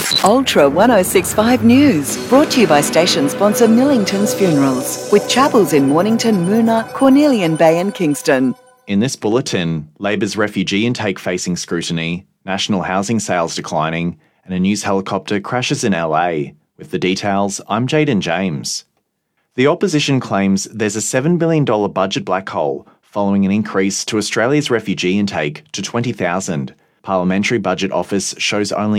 Ultra 1065 News, brought to you by station sponsor Millington's Funerals, with chapels in Mornington, Moona, Cornelian Bay and Kingston. In this bulletin, Labor's refugee intake facing scrutiny, national housing sales declining, and a news helicopter crashes in LA. With the details, I'm Jaden James. The opposition claims there's a $7 billion budget black hole following an increase to Australia's refugee intake to 20,000. Parliamentary Budget Office shows only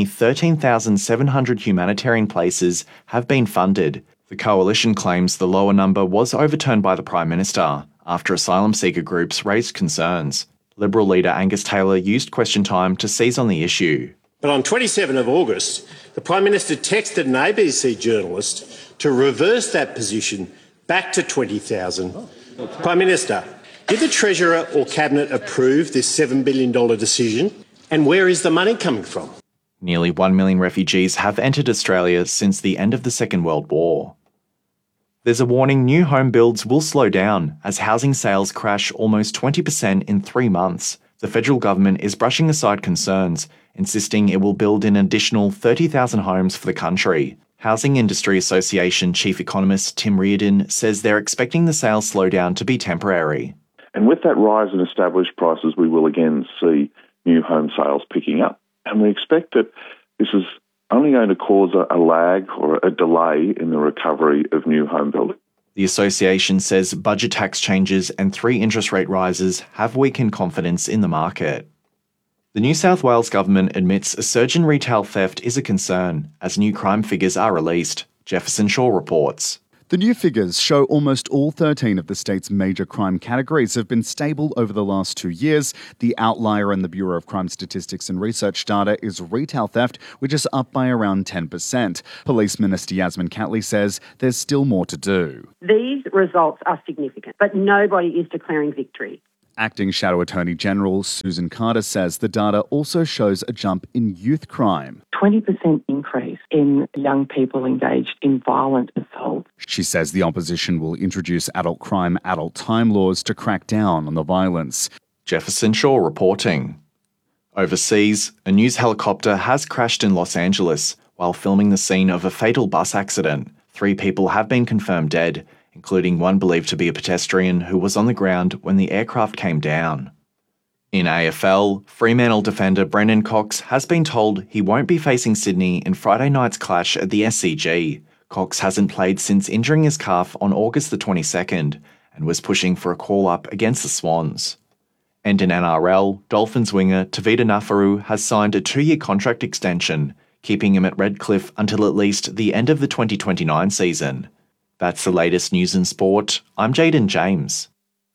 13,700 humanitarian places have been funded. The coalition claims the lower number was overturned by the Prime Minister after asylum seeker groups raised concerns. Liberal leader Angus Taylor used question time to seize on the issue. But on 27 of August, the Prime Minister texted an ABC journalist to reverse that position back to 20,000. Prime Minister, did the Treasurer or Cabinet approve this $7 billion decision? And where is the money coming from? Nearly 1 million refugees have entered Australia since the end of the Second World War. There's a warning new home builds will slow down as housing sales crash almost 20% in 3 months. The federal government is brushing aside concerns, insisting it will build an additional 30,000 homes for the country. Housing Industry Association Chief Economist Tim Reardon says they're expecting the sales slowdown to be temporary. And with that rise in established prices, we will again see new home sales picking up. And we expect that this is only going to cause a lag or a delay in the recovery of new home building. The association says budget tax changes and 3 interest rate rises have weakened confidence in the market. The New South Wales government admits a surge in retail theft is a concern as new crime figures are released. Jefferson Shaw reports. The new figures show almost all 13 of the state's major crime categories have been stable over the last 2 years. The outlier in the Bureau of Crime Statistics and Research data is retail theft, which is up by around 10%. Police Minister Yasmin Catley says there's still more to do. These results are significant, but nobody is declaring victory. Acting Shadow Attorney General Susan Carter says the data also shows a jump in youth crime. 20% increase in young people engaged in violent assault. She says the opposition will introduce adult crime, adult time laws to crack down on the violence. Jefferson Shaw reporting. Overseas, a news helicopter has crashed in Los Angeles while filming the scene of a fatal bus accident. 3 people have been confirmed dead, including one believed to be a pedestrian who was on the ground when the aircraft came down. In AFL, Fremantle defender Brendan Cox has been told he won't be facing Sydney in Friday night's clash at the SCG. Cox hasn't played since injuring his calf on August the 22nd and was pushing for a call-up against the Swans. And in NRL, Dolphins winger Tavita Nafaru has signed a 2-year contract extension, keeping him at Redcliffe until at least the end of the 2029 season. That's the latest news in sport. I'm Jaden James.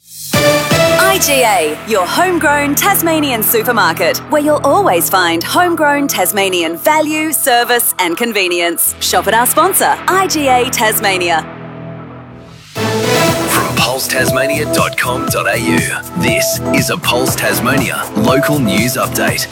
IGA, your homegrown Tasmanian supermarket, where you'll always find homegrown Tasmanian value, service and convenience. Shop at our sponsor, IGA Tasmania. From pulsetasmania.com.au, this is a Pulse Tasmania local news update.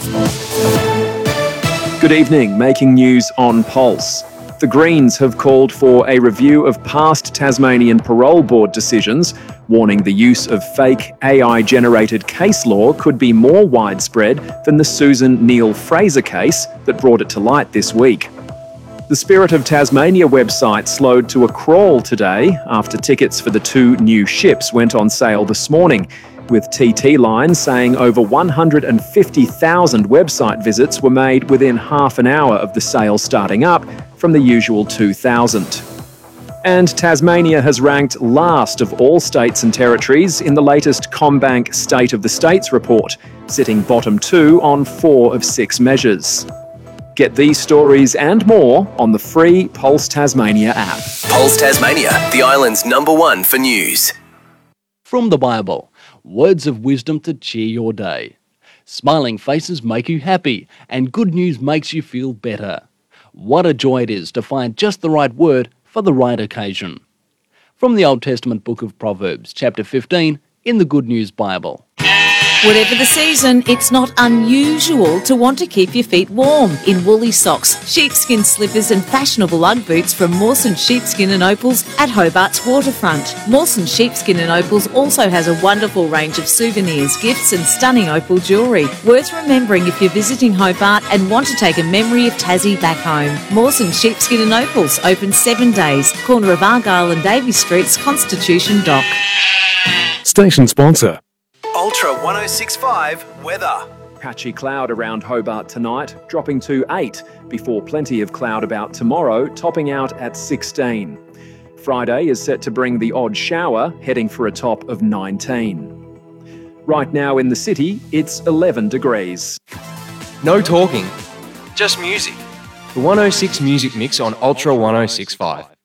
Good evening, making news on Pulse. The Greens have called for a review of past Tasmanian Parole Board decisions, warning the use of fake AI-generated case law could be more widespread than the Susan Neil Fraser case that brought it to light this week. The Spirit of Tasmania website slowed to a crawl today after tickets for the 2 new ships went on sale this morning, with TT Line saying over 150,000 website visits were made within half an hour of the sale starting up, from the usual 2,000. And Tasmania has ranked last of all states and territories in the latest CommBank State of the States report, sitting bottom 2 on 4 of 6 measures. Get these stories and more on the free Pulse Tasmania app. Pulse Tasmania, the island's #1 for news. From the Bible, words of wisdom to cheer your day. Smiling faces make you happy, and good news makes you feel better. What a joy it is to find just the right word for the right occasion. From the Old Testament book of Proverbs, chapter 15, in the Good News Bible. Whatever the season, it's not unusual to want to keep your feet warm in woolly socks, sheepskin slippers and fashionable Ugg boots from Mawson Sheepskin and Opals at Hobart's waterfront. Mawson Sheepskin and Opals also has a wonderful range of souvenirs, gifts and stunning opal jewellery. Worth remembering if you're visiting Hobart and want to take a memory of Tassie back home. Mawson Sheepskin and Opals, open 7 days, corner of Argyle and Davy Streets, Constitution Dock. Station sponsor. Ultra 1065 weather. Patchy cloud around Hobart tonight, dropping to 8 before plenty of cloud about tomorrow, topping out at 16. Friday is set to bring the odd shower, heading for a top of 19. Right now in the city, it's 11 degrees. No talking, just music. The 106 Music Mix on Ultra 1065.